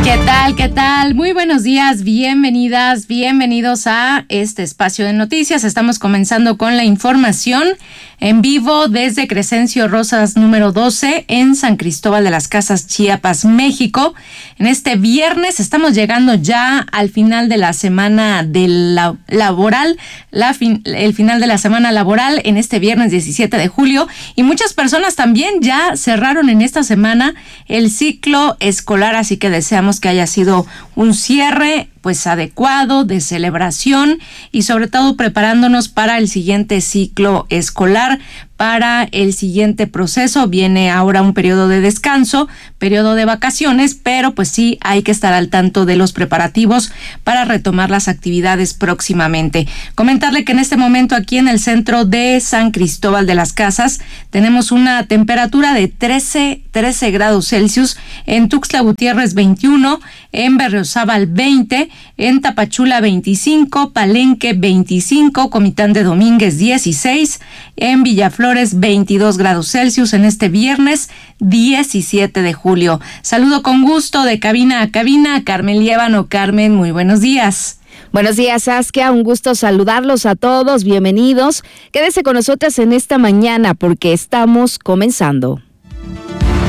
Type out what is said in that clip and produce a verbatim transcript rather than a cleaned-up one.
¿Qué tal? ¿Qué tal? Muy buenos días, bienvenidas, bienvenidos a este espacio de noticias. Estamos comenzando con la información en vivo desde Crescencio Rosas número doce en San Cristóbal de las Casas, Chiapas, México. En este viernes estamos llegando ya al final de la semana de la, laboral, la fin, el final de la semana laboral en este viernes diecisiete de julio, y muchas personas también ya cerraron en esta semana el ciclo escolar, así que deseamos que haya sido un cierre pues adecuado, de celebración y sobre todo preparándonos para el siguiente ciclo escolar, para el siguiente proceso. Viene ahora un periodo de descanso, periodo de vacaciones, pero pues sí hay que estar al tanto de los preparativos para retomar las actividades próximamente. Comentarle que en este momento aquí en el centro de San Cristóbal de las Casas tenemos una temperatura de trece grados Celsius, en Tuxtla Gutiérrez veintiuno, en Berriozábal veinte, en Tapachula veinticinco, Palenque veinticinco, Comitán de Domínguez dieciséis, en Villaflores veintidós grados Celsius en este viernes diecisiete de julio. Saludo con gusto de cabina a cabina a Carmen Liévano. Carmen, muy buenos días. Buenos días, Saskia, un gusto saludarlos a todos, bienvenidos. Quédese con nosotras en esta mañana porque estamos comenzando.